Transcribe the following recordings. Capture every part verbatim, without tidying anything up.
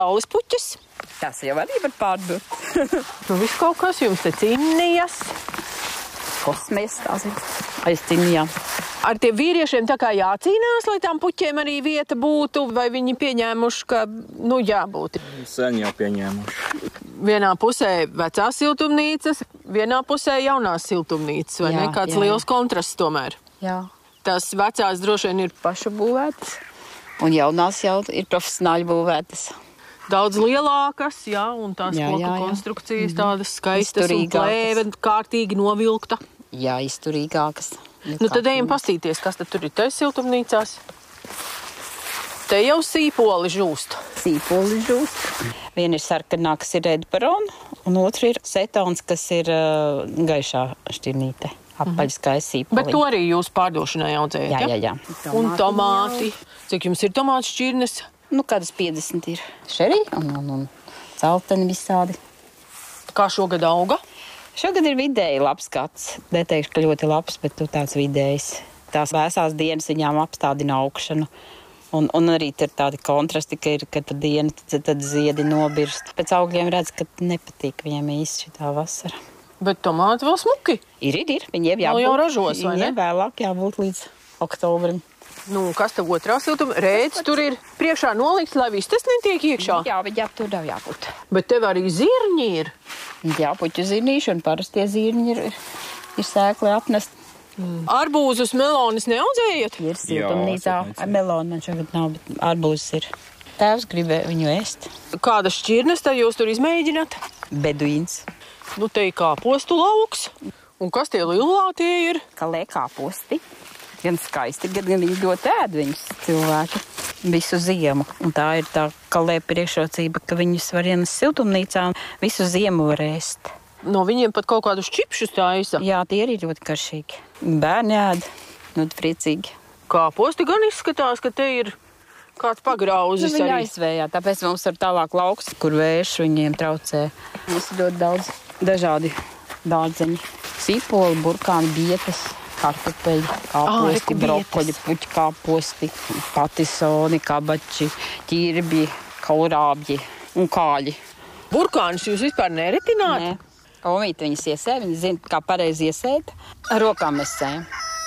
Saules puķis. Tas jau arī var pārdot. Nu, viss kaut kas jums te cinnijas. Kosmēs tās ir. Aiz cinnijām. Ar tiem vīriešiem tā kā jācīnās, lai tām puķiem arī vieta būtu, vai viņi pieņēmuši, ka, nu, jābūt? Sen jau pieņēmuši. Vienā pusē vecās siltumnīcas, vienā pusē jaunās siltumnīcas, vai jā, ne? Kāds jā. Liels kontrasts tomēr. Jā. Tās vecās droši vien ir paša būvētas. Un jaunās jau ir profesionāļi būvētas. Daudz lielākas, jā, un tās jā, koku jā, jā. konstrukcijas tādas skaistas un plēve kārtīgi novilkta. Jā, izturīgākas. Nu, tad ejam pastīties, kas tad tur ir te siltumnīcās. Te jau sīpoli žūst. Sīpoli žūst. Viena ir sarkanā, kas ir redparona, un otra ir setons, kas ir uh, gaišā šķirnīte. Apaļ skaisti sīpoli. Bet to arī jūs pārdošanai audzējat, jā? Jā, jā, jā. Tomāti un tomāti. Jau. Cik jums ir tomātu šķirnes? Nu, kādas piecdesmit ir. Šerī un, un, un celteni visādi. Kā šogad auga? Šogad ir vidēji labs skats. Neteikšu, ka ļoti labs, bet tu tāds vidējs. Tās vēsās dienas viņām apstādina augšanu. Un, un arī ir tādi kontrasti, ka ir, kad diena tad, tad ziedi nobirst. Pēc augļiem redz, ka nepatīk viņiem īsti šitā vasara. Bet tomāti vēl smuki? Ir, ir, ir. Viņiem jābūt. Vēl jau ražos, vai ne? Viņiem vēlāk jābūt līdz oktobrim. Nu, kas tev otrā siltuma? Rēdz tur ir priekšā nolikts, lai viss tas netiek iekšā? Jā, viņam tur nav jābūt. Bet tev arī zirņi ir? Jā, puķu zirnīši un parastie zirņi ir, ir sēkli apnest. Mm. Arbūzus, melonis neaudzējat? Ir siltumnīcā. Ar melonu man šogad nav, bet arbūzus ir. Tēvs gribēja viņu ēst. Kādas šķirnes tad jūs tur izmēģināt? Beduīns. Nu, te ir kāpostu lauks. Un kas tie lielātie ir? Kalē kāposti. Gan skaisti, gan viņi ļoti ēd viņus cilvēki visu ziemu. Un tā ir tā kalē priekšrocība, ka viņus var ienest siltumnīcā un visu ziemu var ēst. No viņiem pat kaut kādus čipšus taisa? Jā, tie arī ļoti karšīgi. Bērni ēd, ļoti priecīgi. Kāposti gan izskatās, ka te ir kāds pagrauzis nu, viņi arī. Aizvējā, tāpēc mums ir tālāk lauks, kur vējš viņiem traucē. Mums ir ļoti daudz dažādi dārzeņi. Sīpoli, burkāni, bietas. Kartupeļi, kāposti, brokoļi, puķi kāposti, patisoni, kabači, ķirbji, kaurābji un kāļi. Burkānus jūs vispār neretināt? Nē. Omīte viņas iesē, viņi zina, kā pareizi iesēt. Ar rokām mēs sējam.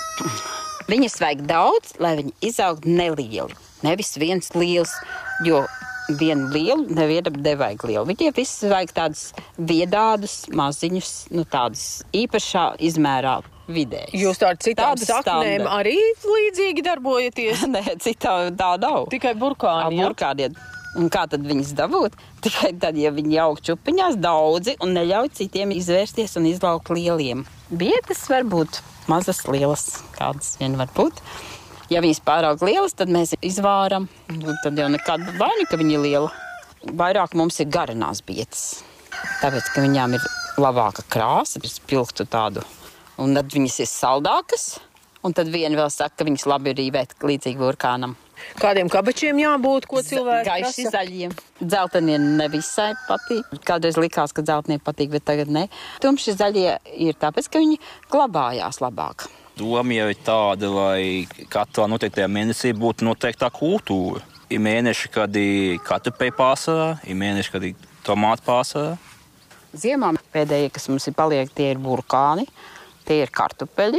Viņas vajag daudz, lai viņi izaug nelieli. Nevis viens liels, jo vienu lielu nevienam nevajag lielu. Viņiem viss vajag tādus viedādus, maziņus, nu tādus īpašā izmērā. Vidējs. Jūs tādu citām saknēm arī līdzīgi darbojaties? Nē, citā tā nav. Tikai burkāni, jā? Burkāni. Un kā tad viņas dabūt? Tikai tad, ja viņi aug čupiņās daudzi un neļauj citiem izvērsties un izlaukt lieliem. Bietas var būt mazas, lielas, kādas vien var būt. Ja viņas pārāk lielas, tad mēs izvāram. Tad jau nekāda vaina, ka viņi ir liela. Vairāk mums ir garanās bietas. Tāpēc, ka viņām ir labāka krāsa, spilgtu tādu. Un tad viņas ir saldākas, un tad viena vēl saka, ka viņas labi rīvēt līdzīgi burkānam. Kādiem kabačiem jābūt, ko cilvēki prasa? Gaiši zaļiem. Dzelteniem nevisai patīk. Kādreiz likās, ka dzelteniem patīk, bet tagad ne. Tumši zaļie ir tāpēc, ka viņi glabājās labāk. Doma jau ir tāda, lai katrā noteiktajā mēnesī būtu noteiktā kultūra. Ir mēneši, kad ir kartupeļu pārsvarā, ir mēneši, kad ir tomātu pārsvarā. Ziemā pēdējie, kas mums ir paliek, tie ir burkāni. Tie ir kartupeļi,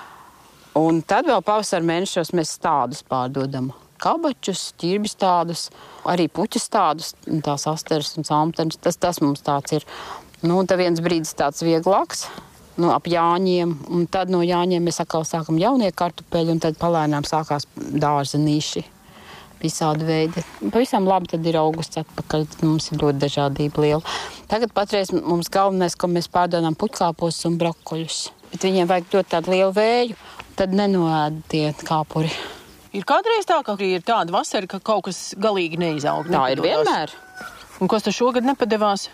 un tad vēl pavasara mēnešos mēs tādus pārdodam. Kabačus, ķirbis tādus, arī puķus tādus, tās asteres un samtenes, tas, tas mums tāds ir. Nu, un tad viens brīdis tāds vieglāks, nu, ap Jāņiem, un tad no Jāņiem mēs atkal sākam jaunie kartupeļi, un tad palēnām sākās dārzenīši, visādi veidi. Pavisam labi tad ir augusts atpakaļ, mums ir ļoti dažādība liela. Tagad patreiz mums galvenais, ko mēs pārdodam puķkāpostus un brokoļus. Bet viņiem vajag dot tādu lielu vēju, tad nenoēd tie kāpuri. Ir kādreiz tā, ka ir tāda vasara, ka kaut kas galīgi neizaug. Tā ir vienmēr. Un kas tad šogad nepadevās?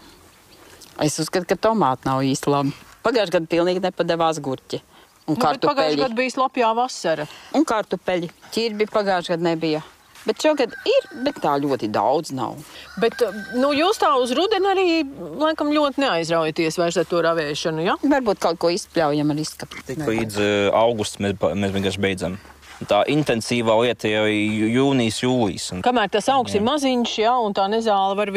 Es uzskatu, ka tomāti nav īsti labi. Pagājušajā gadā pilnīgi nepadevās gurķi. Un nu, kartupeļi. Pagājušajā gadā bija slapjā vasara. Un kartupeļi. Ķirbi pagājušajā gadā nebija. Bet šogad ir, bet tā ļoti daudz nav. Bet nu, jūs tā uz rudeni arī laikam ļoti neaizraujaties vairs ar to ravēšanu, ja? Varbūt kaut ko izpļaujam ar izskapu. Tik līdz uh, augusts mēs, mēs vienkārši beidzam. Tā intensīvā lieta jau ir jūnijas, jūlijas. Un... Kamēr tas augs ir maziņš, jā, un tā nezāle var